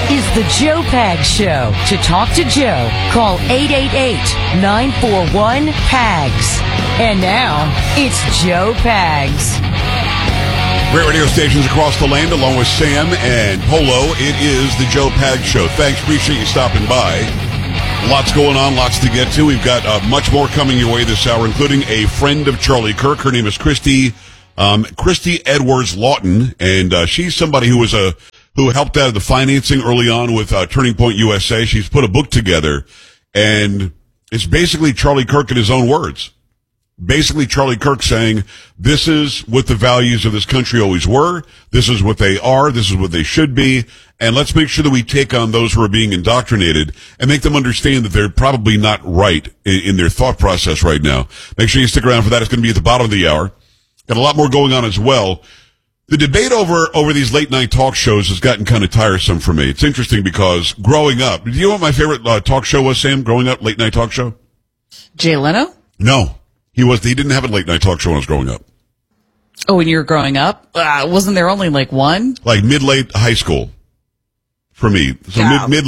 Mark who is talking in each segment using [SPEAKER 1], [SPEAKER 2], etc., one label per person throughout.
[SPEAKER 1] is the Joe Pags Show. To talk to Joe, call 888-941-PAGS. And now, it's Joe Pags.
[SPEAKER 2] Great radio stations across the land, along with Sam and Polo. It is the Joe Pags Show. Thanks, appreciate you stopping by. Lots going on, lots to get to. We've got much more coming your way this hour, including a friend of Charlie Kirk. Her name is Christy Edwards Lawton, and she's somebody who helped out of the financing early on with Turning Point USA. She's put a book together, and it's basically Charlie Kirk in his own words. Basically, Charlie Kirk saying, this is what the values of this country always were. This is what they are. This is what they should be. And let's make sure that we take on those who are being indoctrinated and make them understand that they're probably not right in their thought process right now. Make sure you stick around for that. It's going to be at the bottom of the hour. Got a lot more going on as well. The debate over these late night talk shows has gotten kind of tiresome for me. It's interesting because growing up, do you know what my favorite talk show was, Sam? Growing up, late night talk show?
[SPEAKER 3] Jay Leno?
[SPEAKER 2] No. He didn't have a late night talk show when I was growing up.
[SPEAKER 3] Oh, when you were growing up? Wasn't there only like one?
[SPEAKER 2] Like mid-late high school for me. So
[SPEAKER 3] Yeah.
[SPEAKER 2] early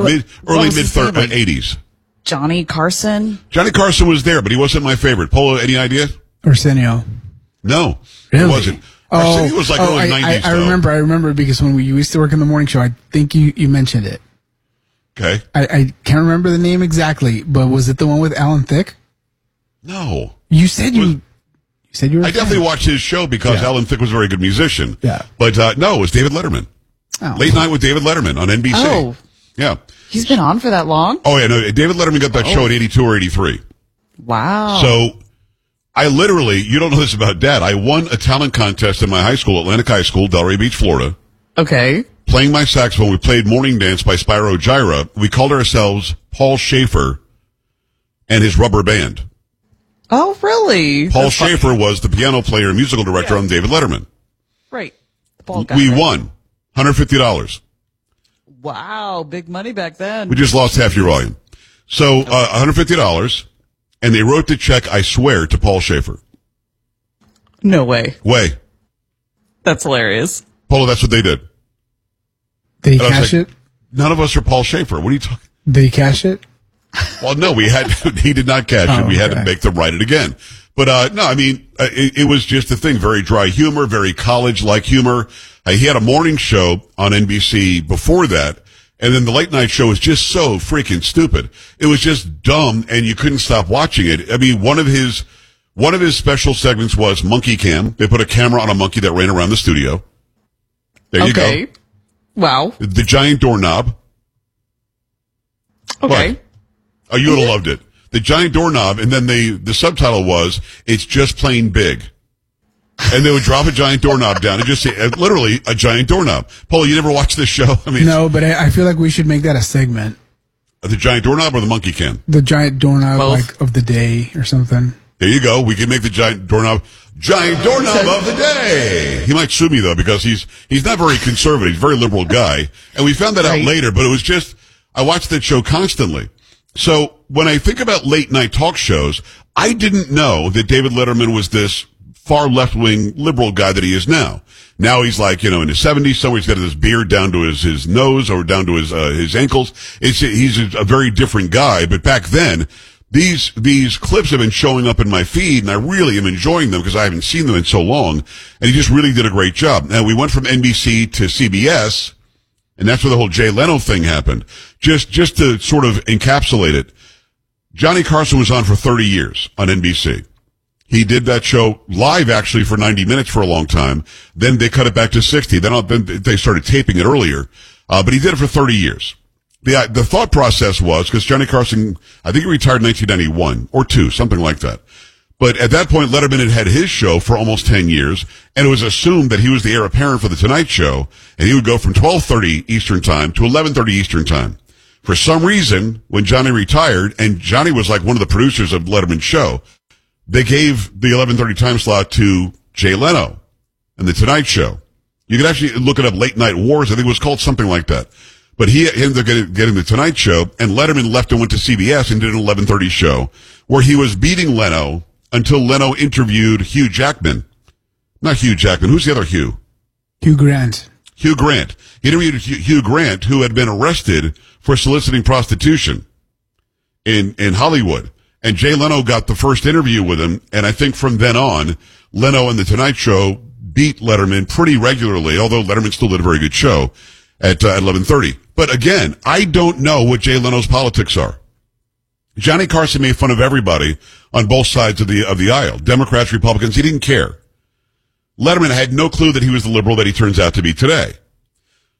[SPEAKER 2] mid-80s.
[SPEAKER 3] Johnny Carson?
[SPEAKER 2] Johnny Carson was there, but he wasn't my favorite. Polo, any idea?
[SPEAKER 4] Arsenio.
[SPEAKER 2] No,
[SPEAKER 4] Really?
[SPEAKER 2] It wasn't. Arsenio was like early 90s.
[SPEAKER 4] I remember because when we used to work in the morning show, I think you mentioned it.
[SPEAKER 2] Okay.
[SPEAKER 4] I can't remember the name exactly, but was it the one with Alan Thicke?
[SPEAKER 2] No.
[SPEAKER 4] You said you were.
[SPEAKER 2] I definitely watched his show because Alan Thicke was a very good musician.
[SPEAKER 4] Yeah.
[SPEAKER 2] But no, it was David Letterman.
[SPEAKER 4] Oh.
[SPEAKER 2] Late Night with David Letterman on NBC.
[SPEAKER 3] Oh.
[SPEAKER 2] Yeah.
[SPEAKER 3] He's been on for that long?
[SPEAKER 2] Oh, yeah. No, David Letterman got that show in 82 or 83.
[SPEAKER 3] Wow.
[SPEAKER 2] So I literally, you don't know this about Dad, I won a talent contest in my high school, Atlantic High School, Delray Beach, Florida.
[SPEAKER 3] Okay.
[SPEAKER 2] Playing my saxophone, we played Morning Dance by Spyro Gyra. We called ourselves Paul Schaefer and his rubber band.
[SPEAKER 3] Oh, really?
[SPEAKER 2] Paul Schaefer was the piano player and musical director on David Letterman.
[SPEAKER 3] Right. The ball guy,
[SPEAKER 2] We
[SPEAKER 3] right?
[SPEAKER 2] won $150.
[SPEAKER 3] Wow. Big money back then.
[SPEAKER 2] We just lost half your volume. So $150, and they wrote the check, I swear, to Paul Schaefer.
[SPEAKER 3] No way.
[SPEAKER 2] Way.
[SPEAKER 3] That's hilarious.
[SPEAKER 2] Polo, that's what they did.
[SPEAKER 4] Did he
[SPEAKER 2] And I was
[SPEAKER 4] cash
[SPEAKER 2] like,
[SPEAKER 4] it?
[SPEAKER 2] None of us are Paul Schaefer. What are you talking?
[SPEAKER 4] Did he cash it?
[SPEAKER 2] Well, no, he did not cash it. We had to make them write it again. But, no, I mean, it was just a thing. Very dry humor, very college-like humor. He had a morning show on NBC before that. And then the late night show was just so freaking stupid. It was just dumb and you couldn't stop watching it. I mean, one of his special segments was Monkey Cam. They put a camera on a monkey that ran around the studio. There you go.
[SPEAKER 3] Wow.
[SPEAKER 2] The giant doorknob.
[SPEAKER 3] Okay.
[SPEAKER 2] What? Oh, you would have loved it. The giant doorknob, and then the subtitle was, it's just plain big. And they would drop a giant doorknob down and just say, literally, a giant doorknob. Paul, you never watched this show? I mean,
[SPEAKER 4] No, but I feel like we should make that a segment.
[SPEAKER 2] The giant doorknob or the monkey cam?
[SPEAKER 4] The giant doorknob,
[SPEAKER 3] Both.
[SPEAKER 4] like, of the day or something.
[SPEAKER 2] There you go. We can make the giant doorknob of the day. He might sue me, though, because he's not very conservative. He's a very liberal guy. And we found that out later, but it was just, I watched that show constantly. So when I think about late night talk shows, I didn't know that David Letterman was this far left-wing liberal guy that he is now. Now he's like, in his 70s, somewhere he's got this beard down to his nose or down to his ankles. He's a very different guy. But back then, these clips have been showing up in my feed, and I really am enjoying them because I haven't seen them in so long. And he just really did a great job. Now, we went from NBC to CBS, and that's where the whole Jay Leno thing happened. Just to sort of encapsulate it, Johnny Carson was on for 30 years on NBC. He did that show live, actually, for 90 minutes for a long time. Then they cut it back to 60. Then they started taping it earlier. But he did it for 30 years. The thought process was, because Johnny Carson, I think he retired in 1991 or 2, something like that. But at that point, Letterman had his show for almost 10 years, and it was assumed that he was the heir apparent for The Tonight Show, and he would go from 12:30 Eastern Time to 11:30 Eastern Time. For some reason, when Johnny retired, and Johnny was like one of the producers of Letterman's show, they gave the 11:30 time slot to Jay Leno and The Tonight Show. You could actually look it up, Late Night Wars. I think it was called something like that. But he ended up getting The Tonight Show, and Letterman left and went to CBS and did an 11:30 show where he was beating Leno until Leno interviewed Hugh Jackman. Not Hugh Jackman. Who's the other Hugh?
[SPEAKER 4] Hugh Grant.
[SPEAKER 2] Hugh Grant. He interviewed Hugh Grant, who had been arrested for soliciting prostitution in Hollywood. And Jay Leno got the first interview with him, and I think from then on, Leno and The Tonight Show beat Letterman pretty regularly, although Letterman still did a very good show at 11:30. But again, I don't know what Jay Leno's politics are. Johnny Carson made fun of everybody on both sides of the aisle. Democrats, Republicans, he didn't care. Letterman had no clue that he was the liberal that he turns out to be today.